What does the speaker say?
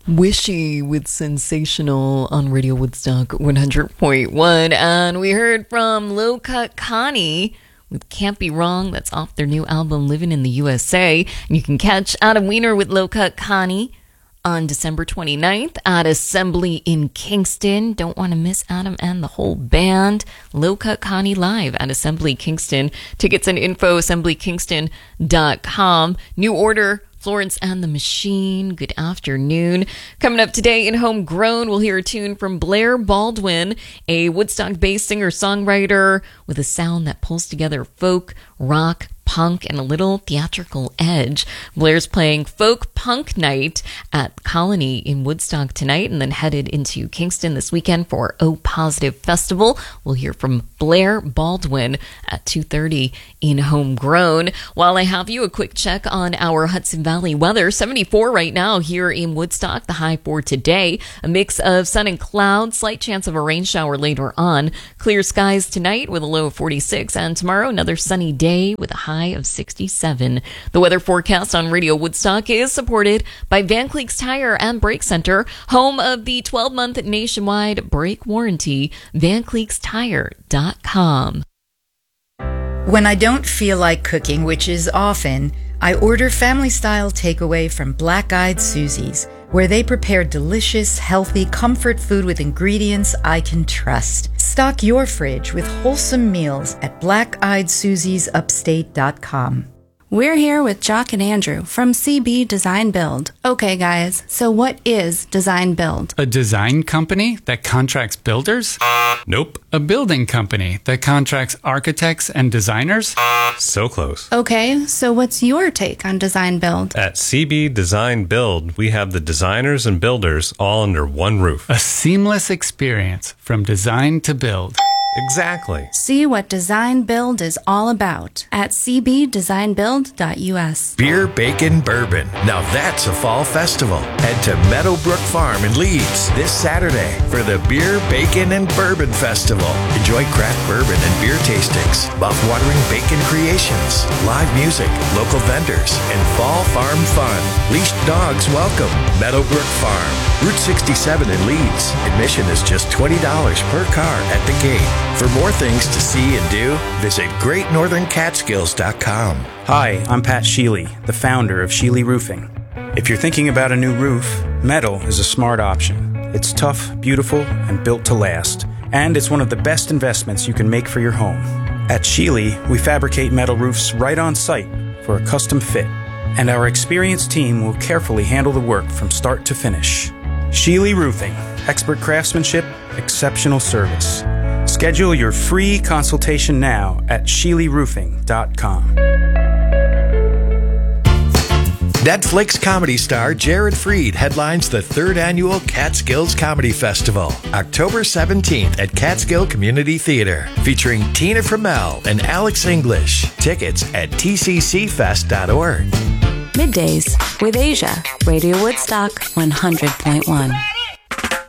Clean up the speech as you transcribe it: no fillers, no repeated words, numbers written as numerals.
Wishy with Sensational on Radio Woodstock 100.1. And we heard from Low Cut Connie with Can't Be Wrong. That's off their new album, Living in the USA. And you can catch Adam Wiener with Low Cut Connie on December 29th at Assembly in Kingston. Don't want to miss Adam and the whole band. Low Cut Connie live at Assembly Kingston. Tickets and info, assemblykingston.com. New Order, Florence and the Machine. Good afternoon. Coming up today in Homegrown, we'll hear a tune from Blair Baldwin, a Woodstock-based singer-songwriter with a sound that pulls together folk, rock, punk, and a little theatrical edge. Blair's playing Folk Punk Night at Colony in Woodstock tonight and then headed into Kingston this weekend for O Positive Festival. We'll hear from Blair Baldwin at 2:30 in Homegrown. While I have you, a quick check on our Hudson Valley weather. 74 right now here in Woodstock, the high for today. A mix of sun and clouds, slight chance of a rain shower later on. Clear skies tonight with a low of 46, and tomorrow another sunny day with a high of 67. The weather forecast on Radio Woodstock is supported by Van Cleek's Tire and Brake Center, home of the 12-month nationwide brake warranty, vancleekstire.com. When I don't feel like cooking, which is often, I order family-style takeaway from Black Eyed Susie's, where they prepare delicious, healthy, comfort food with ingredients I can trust. Stock your fridge with wholesome meals at blackeyedsusiesupstate.com. We're here with Jock and Andrew from CB Design Build. Okay, guys, so what is Design Build? A design company that contracts builders? Nope. A building company that contracts architects and designers? So close. Okay, so what's your take on Design Build? At CB Design Build, we have the designers and builders all under one roof. A seamless experience from design to build. Exactly. See what Design Build is all about at cbdesignbuild.us. Beer, Bacon, Bourbon. Now that's a fall festival. Head to Meadowbrook Farm in Leeds this Saturday for the Beer, Bacon, and Bourbon Festival. Enjoy craft bourbon and beer tastings, mouth-watering bacon creations, live music, local vendors, and fall farm fun. Leashed dogs welcome. Meadowbrook Farm, Route 67 in Leeds. Admission is just $20 per car at the gate. For more things to see and do, visit GreatNorthernCatskills.com. Hi, I'm Pat Sheely, the founder of Sheely Roofing. If you're thinking about a new roof, metal is a smart option. It's tough, beautiful, and built to last. And it's one of the best investments you can make for your home. At Sheely, we fabricate metal roofs right on site for a custom fit. And our experienced team will carefully handle the work from start to finish. Sheely Roofing. Expert craftsmanship, exceptional service. Schedule your free consultation now at SheelyRoofing.com. Netflix comedy star Jared Freed headlines the 3rd annual Catskills Comedy Festival, October 17th at Catskill Community Theater, featuring Tina Fromell and Alex English. Tickets at tccfest.org. Middays with Asia, Radio Woodstock 100.1.